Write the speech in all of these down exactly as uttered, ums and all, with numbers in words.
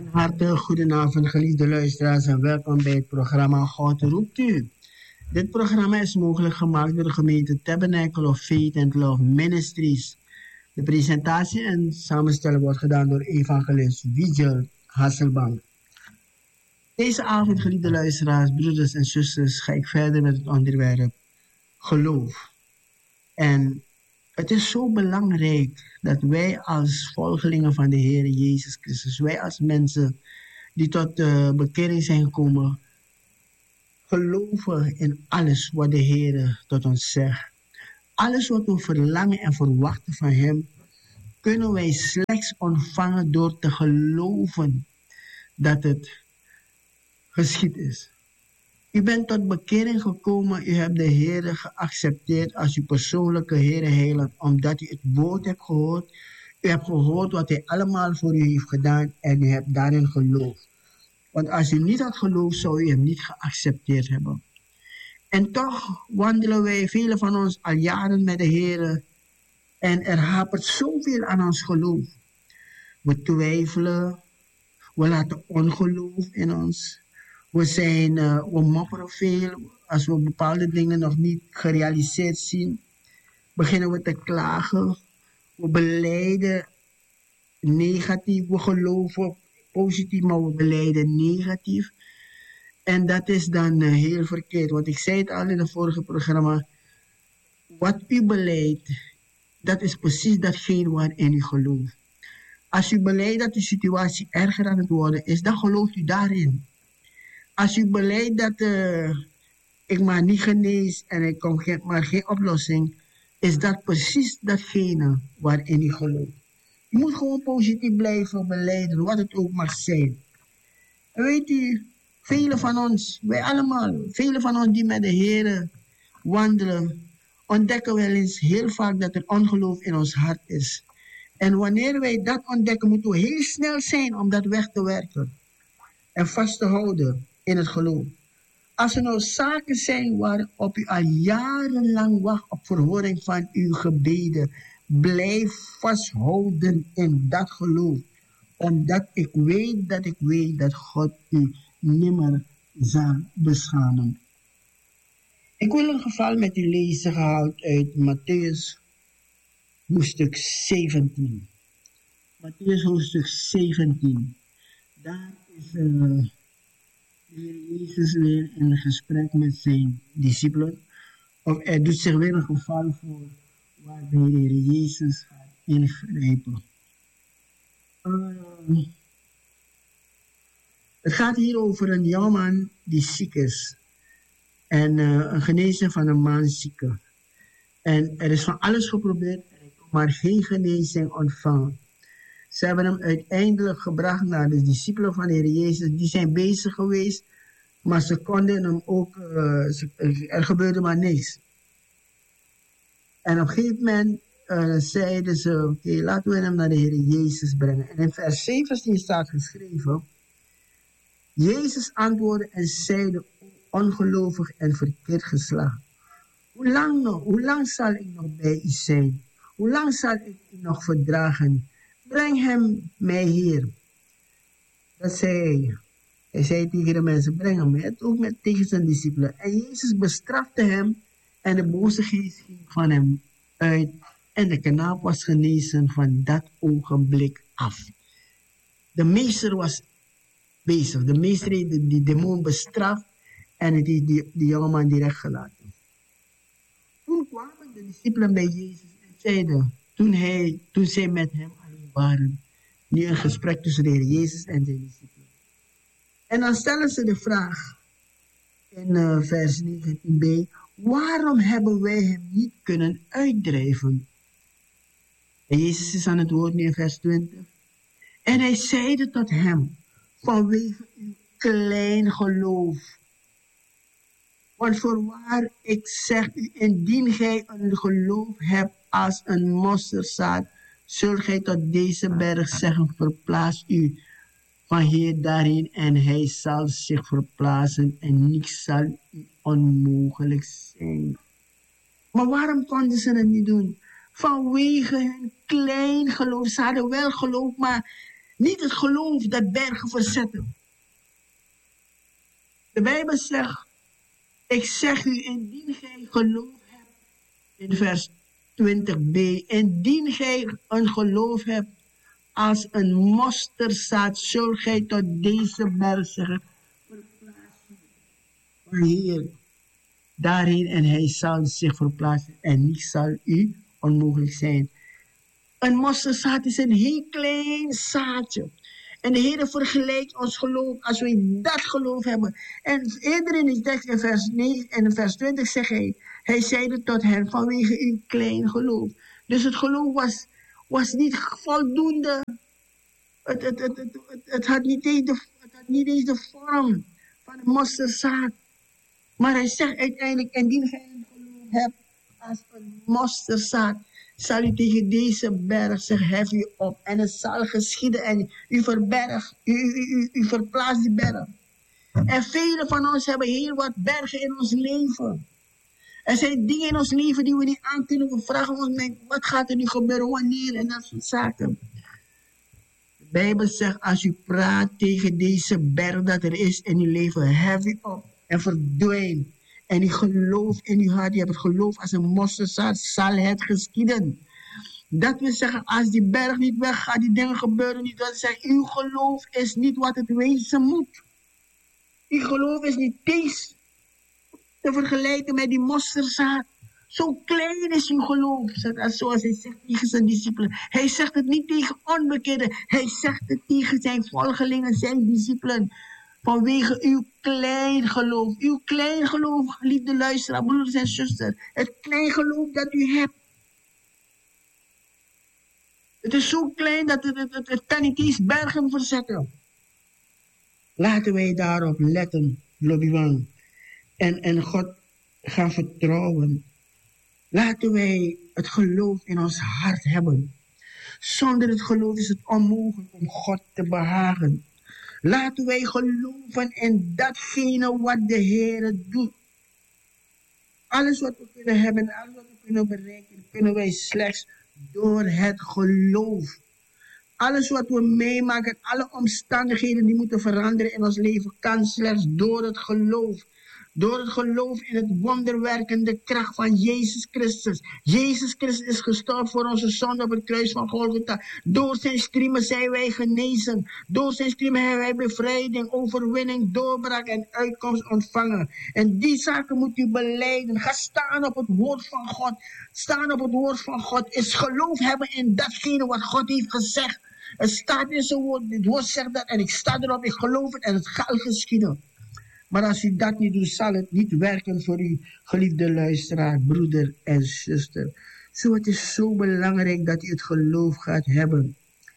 Hartelijk goedenavond, geliefde luisteraars, en welkom bij het programma God roept u. Dit programma is mogelijk gemaakt door de gemeente Tabernacle of Faith and Love Ministries. De presentatie en samenstelling wordt gedaan door evangelist Vigil Hasselbank. Deze avond, geliefde luisteraars, broeders en zusters, ga ik verder met het onderwerp geloof. En het is zo belangrijk dat wij als volgelingen van de Heer Jezus Christus, wij als mensen die tot de bekering zijn gekomen, geloven in alles wat de Heer tot ons zegt. Alles wat we verlangen en verwachten van Hem, kunnen wij slechts ontvangen door te geloven dat het geschied is. U bent tot bekering gekomen, u hebt de Heer geaccepteerd als uw persoonlijke Heer en Heiland, omdat u het woord hebt gehoord. U hebt gehoord wat Hij allemaal voor u heeft gedaan en u hebt daarin geloofd. Want als u niet had geloofd, zou u Hem niet geaccepteerd hebben. En toch wandelen wij, velen van ons, al jaren met de Heer en er hapert zoveel aan ons geloof. We twijfelen, we laten ongeloof in ons. We, zijn, uh, we mopperen veel. Als we bepaalde dingen nog niet gerealiseerd zien, beginnen we te klagen. We belijden negatief. We geloven positief, maar we belijden negatief. En dat is dan uh, heel verkeerd. Want ik zei het al in het vorige programma. Wat u beleidt, dat is precies datgene waarin u gelooft. Als u beleidt dat de situatie erger aan het worden is, dan gelooft u daarin. Als u beleidt dat uh, ik maar niet genees en ik kom geen, maar geen oplossing, is dat precies datgene waarin u gelooft. U moet gewoon positief blijven belijden, wat het ook mag zijn. En weet u, velen van ons, wij allemaal, velen van ons die met de Heer wandelen, ontdekken wel eens heel vaak dat er ongeloof in ons hart is. En wanneer wij dat ontdekken, moeten we heel snel zijn om dat weg te werken en vast te houden in het geloof. Als er nou zaken zijn waarop u al jarenlang wacht op verhoring van uw gebeden, blijf vasthouden in dat geloof. Omdat ik weet dat ik weet dat God u nimmer zal beschamen. Ik wil een geval met u lezen gehaald uit Mattheüs hoofdstuk zeventien. Mattheüs hoofdstuk zeventien. Daar is uh, de Heer Jezus weer in een gesprek met zijn discipelen. Of er doet zich weer een geval voor waarbij de Heer Jezus gaat ingrijpen. Uh, het gaat hier over een jongeman die ziek is. En uh, een genezer van een maanzieke. En er is van alles geprobeerd, maar geen genezing ontvangen. Ze hebben hem uiteindelijk gebracht naar de discipelen van de Heer Jezus. Die zijn bezig geweest, maar ze konden hem ook, uh, ze, er gebeurde maar niks. En op een gegeven moment uh, zeiden ze, oké, okay, laten we hem naar de Heer Jezus brengen. En in vers zeventien staat geschreven, Jezus antwoordde en zeide, ongelovig en verkeerd geslagen. Hoe lang nog, hoe lang zal ik nog bij u zijn? Hoe lang zal ik u nog verdragen? Breng hem mij hier. Dat zei hij. Hij zei tegen de mensen, breng hem. Hij had ook met, tegen zijn discipelen. En Jezus bestrafte hem en de boze geest ging van hem uit. En de knaap was genezen van dat ogenblik af. De meester was bezig. De meester heeft die, die demon bestraft en het is die, die jongeman direct gelaten. Toen kwamen de discipelen bij Jezus en zeiden, toen, hij, toen zij met hem alleen waren, nu een gesprek tussen de Heer Jezus en zijn discipelen. En dan stellen ze de vraag in uh, vers negentien b, waarom hebben wij hem niet kunnen uitdrijven? En Jezus is aan het woord nu in vers twintig. En hij zeide tot hem, vanwege uw klein geloof. Want voorwaar, ik zeg u, indien gij een geloof hebt als een mosterdzaad, zult gij tot deze berg zeggen, verplaats u van hier daarheen en hij zal zich verplaatsen en niets zal u onmogelijk zijn. Maar waarom konden ze het niet doen? Vanwege hun klein geloof. Ze hadden wel geloof, maar Niet het geloof dat bergen verzetten. De Bijbel zegt, ik zeg u, indien gij geloof hebt, in vers twintig b, indien gij een geloof hebt als een mosterdzaad, zult gij tot deze berg zeggen, verplaatsen, maar hier, daarheen, en hij zal zich verplaatsen en niets zal u onmogelijk zijn. Een mosterdzaad is een heel klein zaadje. En de Heer vergelijkt ons geloof als we dat geloof hebben. En eerder in de tekst in vers negen en vers twintig zegt hij, hij zeide tot hen vanwege uw klein geloof. Dus het geloof was, was niet voldoende. Het, het, het, het, het, het, had niet eens de, het had niet eens de vorm van een mosterdzaad. Maar hij zegt uiteindelijk, indien gij een geloof hebt als een mosterdzaad, zal u tegen deze berg zeggen, hef u op. En het zal geschieden en u verbergt, u, u, u, u verplaatst die berg. En velen van ons hebben heel wat bergen in ons leven. Er zijn dingen in ons leven die we niet aan kunnen. We vragen ons, wat gaat er nu gebeuren, wanneer en dat soort zaken. De Bijbel zegt, als u praat tegen deze berg dat er is in uw leven, hef u op en verdwijn. En u gelooft in uw hart, je hebt het geloof als een mosterdzaad, zal het geschieden. Dat wil zeggen, als die berg niet weggaat, die dingen gebeuren niet, dat zegt, uw geloof is niet wat het wezen moet. Uw geloof is niet eens te vergelijken met die mosterdzaad. Zo klein is uw geloof, zoals hij zegt tegen zijn discipelen. Hij zegt het niet tegen onbekenden, hij zegt het tegen zijn volgelingen, zijn discipelen. Vanwege uw klein geloof. Uw klein geloof, geliefde luisteraar, broeders en zusters. Het klein geloof dat u hebt. Het is zo klein dat het, het, het, het kan niet eens bergen verzetten. Laten wij daarop letten, Lobiwan. En, en God gaan vertrouwen. Laten wij het geloof in ons hart hebben. Zonder het geloof is het onmogelijk om God te behagen. Laten wij geloven in datgene wat de Heer doet. Alles wat we kunnen hebben, alles wat we kunnen bereiken, kunnen wij slechts door het geloof. Alles wat we meemaken, alle omstandigheden die moeten veranderen in ons leven, kan slechts door het geloof. Door het geloof in het wonderwerkende kracht van Jezus Christus. Jezus Christus is gestorven voor onze zonde op het kruis van Golgotha. Door zijn striemen zijn wij genezen. Door zijn striemen hebben wij bevrijding, overwinning, doorbraak en uitkomst ontvangen. En die zaken moet u belijden. Ga staan op het woord van God. Staan op het woord van God is geloof hebben in datgene wat God heeft gezegd. Het staat in zijn woord. Het woord zegt dat en ik sta erop, ik geloof het en het gaat geschieden. Maar als u dat niet doet, zal het niet werken voor u, geliefde luisteraar, broeder en zuster. Zo, het is zo belangrijk dat u het geloof gaat hebben.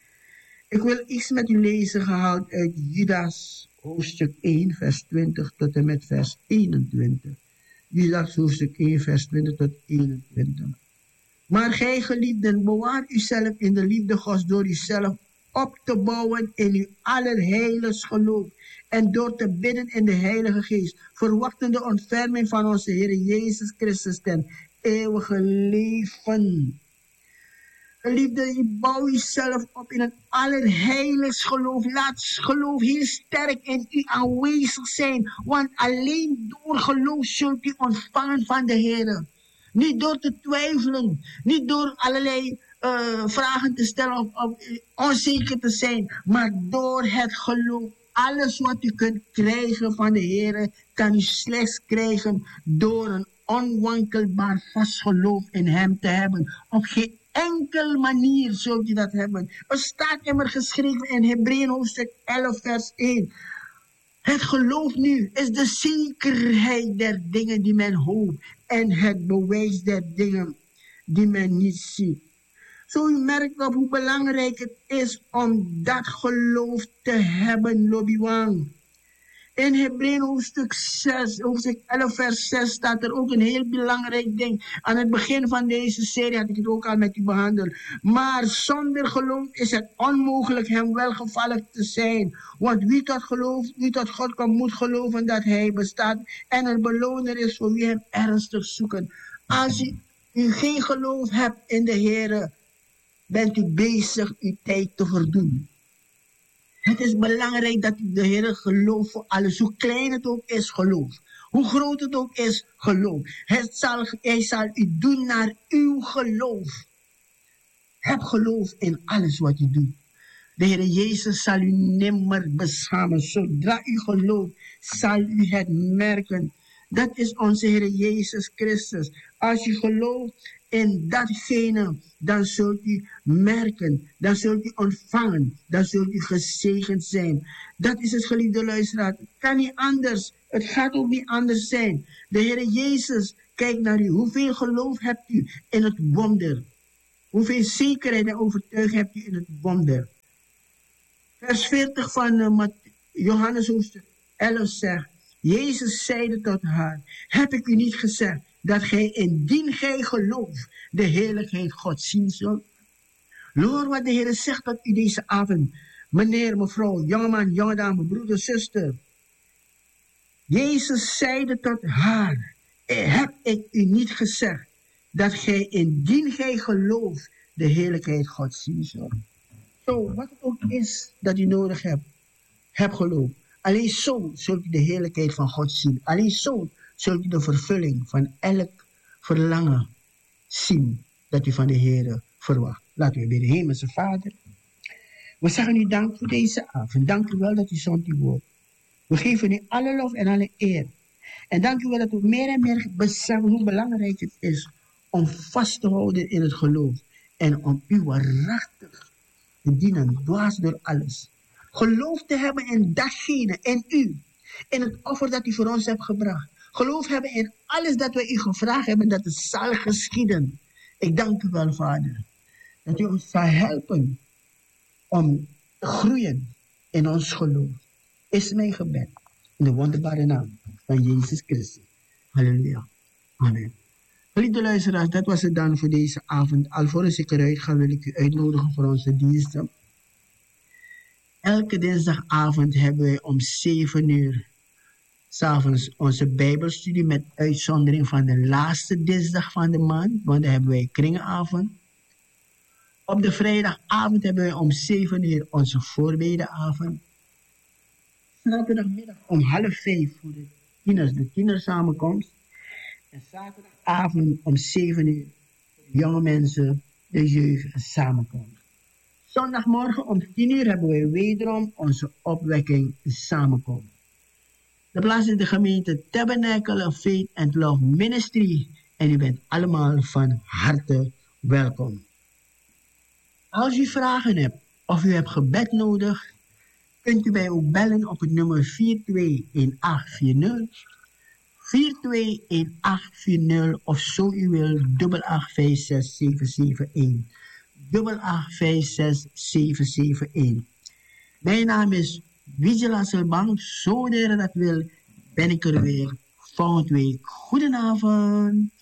Ik wil iets met u lezen gehaald uit Judas hoofdstuk één, vers twintig tot en met vers eenentwintig. Judas hoofdstuk één, vers twintig tot eenentwintig. Maar gij, geliefden, bewaar uzelf in de liefde Gods door uzelf op te bouwen in uw allerheiligst geloof. En door te bidden in de Heilige Geest, verwachten de ontferming van onze Heer Jezus Christus ten eeuwige leven. Geliefde, bouw jezelf op in een allerheiligst geloof. Laat geloof heel sterk in u aanwezig zijn, want alleen door geloof zult u ontvangen van de Heer. Niet door te twijfelen, niet door allerlei uh, vragen te stellen of, of uh, onzeker te zijn, maar door het geloof. Alles wat u kunt krijgen van de Heer, kan u slechts krijgen door een onwankelbaar vast geloof in hem te hebben. Op geen enkele manier zult u dat hebben. Er staat immer geschreven in Hebreeën hoofdstuk elf vers één. Het geloof nu is de zekerheid der dingen die men hoopt en het bewijs der dingen die men niet ziet. Zo u merkt op hoe belangrijk het is om dat geloof te hebben, Lobiwang. In Hebreeën hoofdstuk zes, hoofdstuk elf vers zes staat er ook een heel belangrijk ding. Aan het begin van deze serie had ik het ook al met u behandeld. Maar zonder geloof is het onmogelijk hem welgevallig te zijn. Want wie tot geloof, wie tot God komt, moet geloven dat hij bestaat. En een beloner is voor wie hem ernstig zoeken. Als u, u geen geloof hebt in de Heer, bent u bezig uw tijd te verdoen. Het is belangrijk dat u de Heer gelooft voor alles. Hoe klein het ook is, geloof. Hoe groot het ook is, geloof. Het zal, hij zal u doen naar uw geloof. Heb geloof in alles wat u doet. De Heer Jezus zal u nimmer beschamen. Zodra u gelooft, zal u het merken. Dat is onze Heer Jezus Christus. Als u gelooft in datgene, dan zult u merken, dan zult u ontvangen, dan zult u gezegend zijn. Dat is het, geliefde luisteraar. Het kan niet anders. Het gaat ook niet anders zijn. De Heer Jezus kijkt naar u. Hoeveel geloof hebt u in het wonder? Hoeveel zekerheid en overtuiging hebt u in het wonder? Vers veertig van uh, Johannes hoofdstuk elf zegt, Jezus zeide tot haar, heb ik u niet gezegd dat gij indien gij gelooft de heerlijkheid Gods zien zult? Hoor wat de Heer zegt tot u deze avond. Meneer, mevrouw, jongeman, jongedame, broeder, zuster. Jezus zeide tot haar, heb ik u niet gezegd dat gij indien gij gelooft de heerlijkheid Gods zien zult? Zo, wat het ook is dat u nodig hebt, heb geloof. Alleen zo zult u de heerlijkheid van God zien. Alleen zo zult u de vervulling van elk verlangen zien dat u van de Heer verwacht. Laten we bidden. Hemelse Vader, we zeggen u dank voor deze avond. Dank u wel dat u zond uw woord. We geven u alle lof en alle eer. En dank u wel dat we meer en meer beseffen hoe belangrijk het is om vast te houden in het geloof. En om u waarachtig te dienen, dwars door alles. Geloof te hebben in datgene, in u. In het offer dat u voor ons hebt gebracht. Geloof hebben in alles dat wij u gevraagd hebben, dat het zal geschieden. Ik dank u wel, Vader, dat u ons zal helpen om te groeien in ons geloof. Is mijn gebed in de wonderbare naam van Jezus Christus. Halleluja. Amen. Geliefde luisteraars, dat was het dan voor deze avond. Alvorens ik eruit ga, wil ik u uitnodigen voor onze diensten. Elke dinsdagavond hebben wij om zeven uur 's avonds onze Bijbelstudie met uitzondering van de laatste dinsdag van de maand, want dan hebben wij kringenavond. Op de vrijdagavond hebben wij om zeven uur onze voorbedenavond. Zaterdagmiddag om half vijf voor de tieners, de tienersamenkomst. En zaterdagavond om zeven uur voor de jonge mensen, de jeugd samenkomst. Zondagmorgen om tien uur hebben wij wederom onze opwekking samenkomst. De plaats is de gemeente Tabernacle of Faith and Love Ministry. En u bent allemaal van harte welkom. Als u vragen hebt of u hebt gebed nodig, kunt u mij ook bellen op het nummer vier twee een acht vier nul. vier twee een acht vier nul of zo u wil dubbel acht vijf zes zeven zeven een. dubbel acht vijf zes zeven zeven een. Mijn naam is Vigila Selbank. Zo de Heer dat wil, ben ik er weer volgende week. Goedenavond.